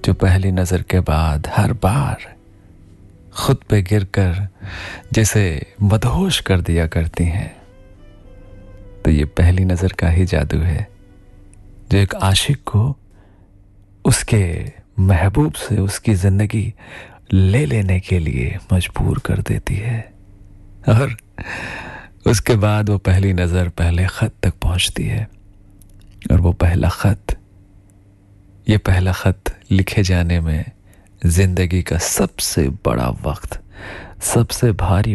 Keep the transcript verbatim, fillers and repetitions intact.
जो पहली नजर के बाद हर बार खुद पे गिरकर जैसे मदहोश कर दिया करती हैं। तो ये पहली नजर का ही जादू है जो एक आशिक को उसके महबूब से उसकी जिंदगी ले लेने के लिए मजबूर कर देती है। और उसके बाद वो पहली नजर पहले खत तक पहुंचती है। और वो पहला खत, ये पहला खत लिखे जाने में जिंदगी का सबसे बड़ा वक्त, सबसे भारी